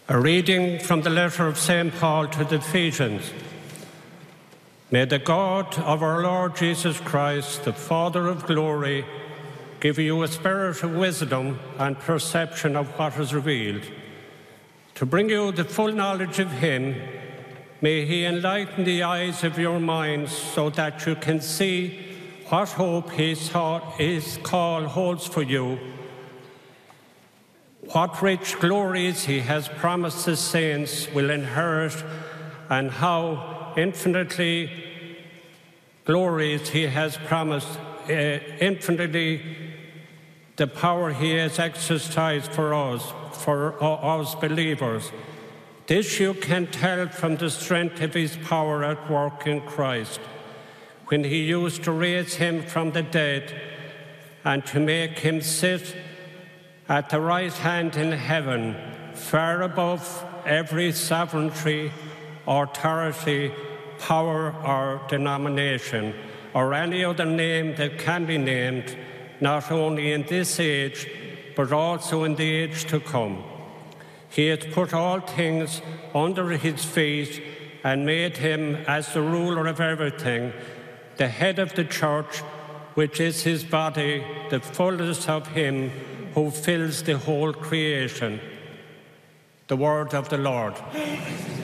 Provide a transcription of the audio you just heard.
A reading from the letter of St. Paul to the Ephesians. May the God of our Lord Jesus Christ, the Father of glory, give you a spirit of wisdom and perception of what is revealed. To bring you the full knowledge of him, may he enlighten the eyes of your minds so that you can see what hope his call holds for you, what rich glories he has promised his saints will inherit, and how infinitely glories he has promised, infinitely the power he has exercised for us believers. This you can tell from the strength of his power at work in Christ, when he used to raise him from the dead and to make him sit at the right hand in heaven, far above every sovereignty, authority, power, or denomination, or any other name that can be named, not only in this age, but also in the age to come. He has put all things under his feet and made him as the ruler of everything, the head of the church, which is his body, the fullness of him who fills the whole creation. The word of the Lord.